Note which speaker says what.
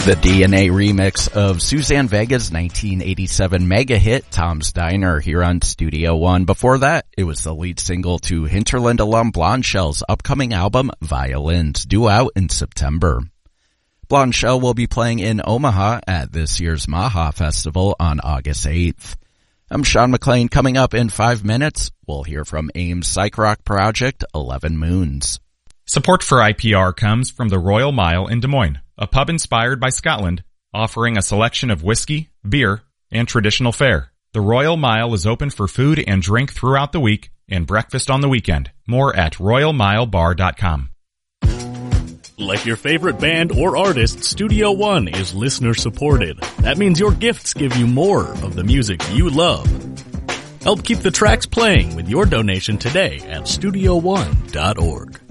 Speaker 1: The DNA remix of Suzanne Vega's 1987 mega hit, Tom's Diner, here on Studio One. Before that, it was the lead single to Hinterland alum Blondshell's upcoming album, Violins, due out in September. Blondshell will be playing in Omaha at this year's Maha Festival on August 8th. I'm Sean McLean. Coming up in 5 minutes, we'll hear from AIM's psych rock project, 11 Moons.
Speaker 2: Support for IPR comes from the Royal Mile in Des Moines, a pub inspired by Scotland, offering a selection of whiskey, beer, and traditional fare. The Royal Mile is open for food and drink throughout the week and breakfast on the weekend. More at royalmilebar.com.
Speaker 3: Like your favorite band or artist, Studio One is listener supported. That means your gifts give you more of the music you love. Help keep the tracks playing with your donation today at StudioOne.org.